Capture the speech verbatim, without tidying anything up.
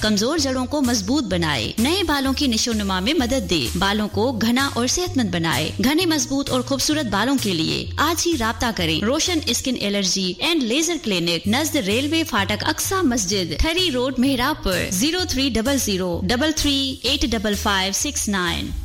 कमजोर जड़ों को मजबूत बनाए, नए बालों की निशोनुमा में मदद दे, बालों को घना और सेहतमंद बनाए। घने मजबूत और खूबसूरत बालों के लिए आज ही राब्ता करें। रोशन skin allergy and laser clinic, Najd railway फाटक, अक्सा मस्जिद, ठरी road, Mehrabpur. Zero three double zero double three eight double five six nine.